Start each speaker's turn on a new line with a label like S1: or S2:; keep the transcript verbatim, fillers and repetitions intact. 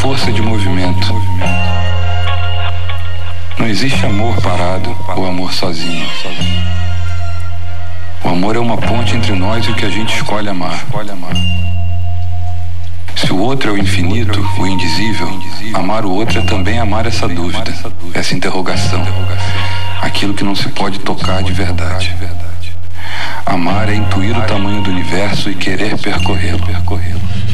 S1: força de movimento. Não existe amor parado ou amor sozinho. O amor é uma ponte entre nós e o que a gente escolhe amar. Se o outro é o infinito, o indizível, amar o outro é também amar essa dúvida, essa interrogação, aquilo que não se pode tocar de verdade. Amar é intuir o tamanho do universo e querer percorrê-lo.